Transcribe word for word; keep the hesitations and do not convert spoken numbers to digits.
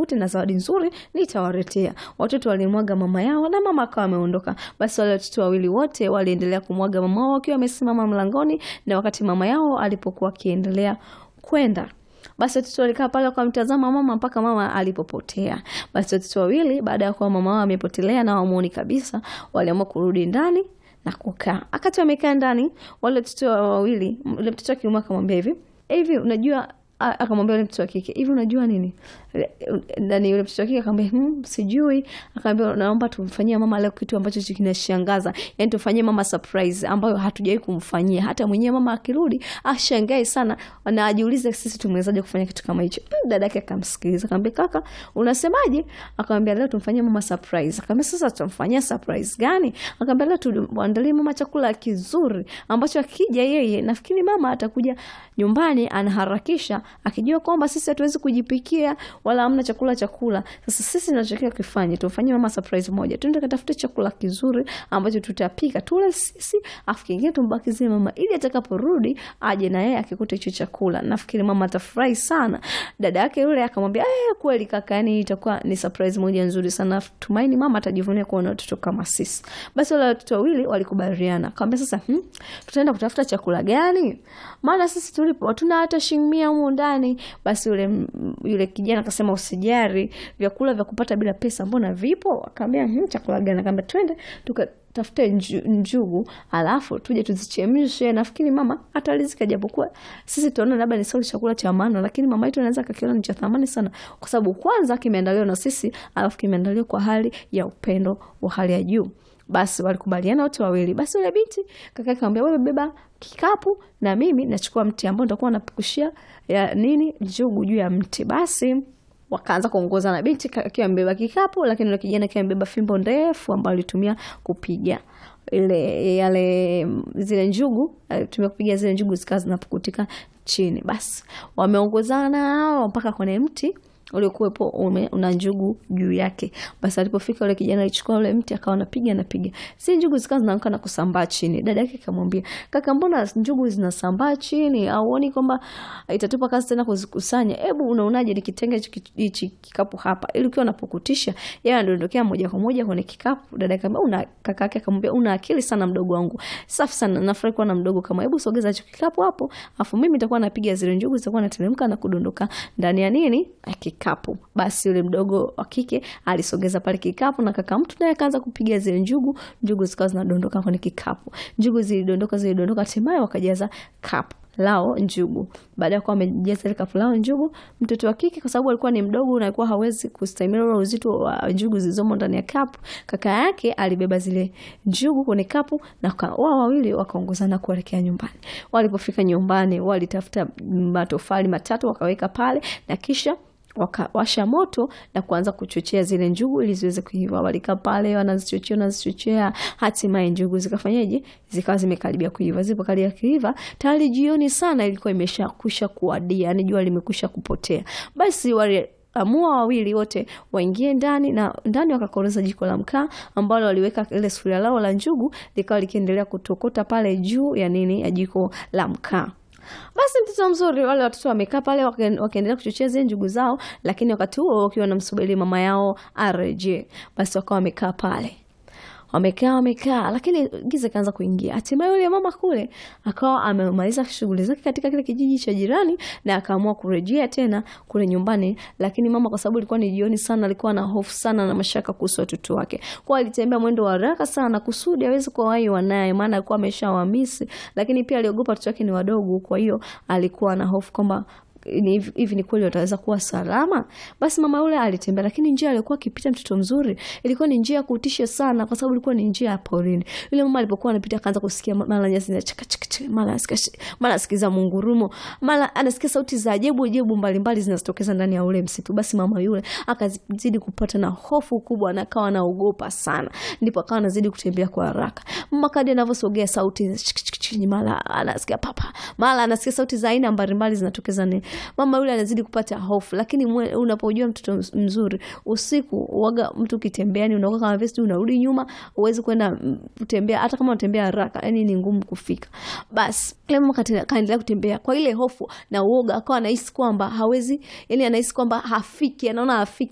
wakute na zawadi nzuri nitawaletea. Watoto walimwaga mama yao na mama akawa ameondoka. Basi wale watoto wawili wote waliendelea kumwaga mama wao wakiwa wamesimama mlangoni, na wakati mama yao alipokuwa akiendelea kwenda, basi watoto walikaa pale wakamtazama mama mpaka mama alipopotea. Basi watoto wawili baada ya kuwa mama wao amepotelea na wamuoni kabisa, waliamua kurudi ndani na kukaa. Akati wamekaa ndani, wale watoto wawili, yule mtoto wa kiume akamwambia hivi, hivi unajua, akamwambia yule mtoto wa kike, hivi unajua nini? Ndani yule mtoto wa kike akamwambia, "Hmm, sijui." Akamwambia, "Naomba tumfanyie mama leo kitu ambacho kinashangaza. Yaani tumfanyie mama surprise ambayo hatujawahi kumfanyia. Hata mwenyewe mama akirudi ashangae sana na ajiulize sisi tumewezaje kufanya kitu kama hicho." Dada yake akamsikiliza, akamwambia, "Kaka, unasemaje?" Akamwambia, "Leo tumfanyie mama surprise." Akamwambia, "Sasa tumfanyia surprise gani?" Akamwambia, "Leo tuandalie mama chakula kizuri ambacho akija yeye nafikiri mama atakuja nyumbani anaharakisha akijua kwamba sisi hatuwezi kujipikia wala hamna chakula chakula. Sasa sisi tunachotakiwa kufanya, tumfanyie mama surprise moja. Twende katafute chakula kizuri ambacho tutapika tule sisi, afu kingine tumbakizie mama ili atakaporudi aje na yeye akikuta hicho chakula. Nafikiri mama atafurahi sana." Dada yake yule akamwambia, "Eh, kweli kaka, yani itakuwa ni surprise moja nzuri sana. Tumaini mama atajivunia kuona watoto kama sisi." Basi wale watoto wawili walikubaliana. Akamwambia, "Sasa hmm, tutaenda kutafuta chakula gani? Maana sisi tulipo hatuna hata shilingi huko ndani." Basi yule yule kijana akasema, "Usijari, vyakula vya kupata bila pesa mbona vipo?" Akamwambia, "Hmm, chakula gani?" Akamwambia, "Twende tukatafute njugu, alafu tuje tuzichemshe. Nafikiri mama atalizika, japokuwa sisi tunaona labda ni sio chakula cha maana, lakini mama yetu anaweza akakiona ni cha thamani sana kwa sababu kwanza kimeandaliwa na sisi, alafu kimeandaliwa kwa hali ya upendo wa hali ya juu." Basi walikubaliana wote wawili. Basi yule binti kaka akamwambia, "Wewe beba kikapu na mimi nachukua mti ambao nitakuwa napukushia ya nini njugu juu ya mti." Basi wakaanza kuongozana, binti akiwa amebeba kikapu, lakini yule kijana akiwa amebeba fimbo ndefu ambayo alitumia kupiga ile yale zile njugu, alitumia kupiga zile njugu zikawa zinapukutika chini. Basi wameongozana mpaka kwenye mti uliokuwepo una njugu juu yake. Basi alipofika yule kijana alichukua ule mti akawa anapiga anapiga. Si njugu zikawa zinaanguka na kusambaa chini. Dada yake akamwambia, "Kaka, mbona njugu zinasambaa chini? Auoni kwamba itatupa kazi tena kuzikusanya? Hebu unaonaje nikitenge hichi kikapu hapa ili ukiwa unapokutisha yeye anaondokea moja kwa moja kwenye kikapu." Dada yake akamwambia, "Una kaka yake akamwambia, una akili sana mdogo wangu. Safi sana, nafurahi kuwa na mdogo kama. Hebu sogeza hicho kikapu hapo, afu mimi nitakuwa napiga zile njugu zitakuwa nateremka na kudondoka ndani ya nini? Kikapu." Basi yule mdogo wa kike alisogeza pale kikapu na kaka mtu naye akaanza kupiga zile njugu, njugu zikawa zinadondoka kwenye kikapu. Njugu zilidondoka zilidondoka hatimaye wakajaza kapu lao njugu. Baada ya kuwa amejaza ile kapu lao njugu, mtoto wa kike kwa sababu alikuwa ni mdogo na alikuwa hawezi kustahimili ule uzito wa njugu zilizomo ndani ya kapu, kaka yake alibeba zile njugu kwenye kapu na wao wawili wakaongozana kuelekea nyumbani. Walipofika nyumbani walitafuta matofali matatu wakaweka pale na kisha wakawasha moto na kuanza kuchochea zile njugu ili ziweze kuiva. Walikaa pale wanazichochea wanazichochea hatimaye njugu zikafanyaje? Zikawa zimekaribia kuiva. Zilipokaribia kuiva tayari jioni sana ilikuwa imeshakwisha kuadia, yani jua limekwisha kupotea. Basi wale amua wawili wote waingie ndani na ndani wakakoroza jiko la mkaa ambalo waliweka ile sufuria lao la njugu likawa likiendelea kutokota pale juu ya nini ya jiko la mkaa. Basi mtoto mzuri wale watoto wamekaa pale wakaendelea kuchochea zile njugu zao, lakini wakati huo wakiwa wanamsubiri mama yao arejee. Basi wakawa wamekaa pale. Wamekaa wamekaa lakini giza kaanza kuingia. Hatimaye yule mama kule akawa amemaliza shughuli zake katika kile kijiji cha jirani na akaamua kurejea tena kule nyumbani, lakini mama kwa sababu ilikuwa ni jioni sana alikuwa na hofu sana na mashaka kuhusu watoto wake. Kwa alitembea mwendo wa haraka sana kusudi aweze kuwahi wanaye, maana alikuwa ameshawamisi, lakini pia aliogopa watoto wake ni wadogo, kwa hiyo alikuwa na hofu kwamba hivi hivi ni kweli wataweza kuwa salama. Basi mama yule alitembea, lakini njia aliyokuwa akipita mtoto mzuri ilikuwa ni njia ya kutisha sana kwa sababu ilikuwa ni njia ya porini. Yule mama alipokuwa anapita akaanza kusikia mara nyasi zinachaka chaka, mara asikia mara asikiza mungurumo, mara anasikia sauti za ajabu ajabu mbalimbali zinazotokeza ndani ya ule msitu. Basi mama yule akazidi kupata na hofu kubwa na akawa anaogopa sana, ndipo akawa anazidi kutembea kwa haraka. Mama kadri anavyosogea sauti chini, mara anasikia papa, mara anasikia sauti za aina mbalimbali zinatokeza ndani. Mama yule anazidi kupata hofu, lakini unapojua mtoto mzuri usiku waga mtu kitembeani unaoka kama vesti unarudi nyuma, uweze kwenda kutembea hata kama unatembea haraka, yani ni ngumu kufika. Basi ile mama kaendelea kutembea kwa ile hofu na uoga, akawa anahisi kwamba hawezi, yani anahisi kwamba hafiki, anaona hafiki